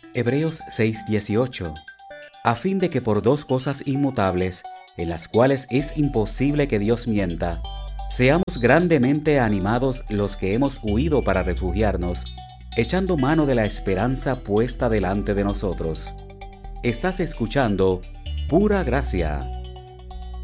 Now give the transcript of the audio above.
Hebreos 6:18. A fin de que por dos cosas inmutables, en las cuales es imposible que Dios mienta, seamos grandemente animados los que hemos huido para refugiarnos, echando mano de la esperanza puesta delante de nosotros. Estás escuchando Pura Gracia.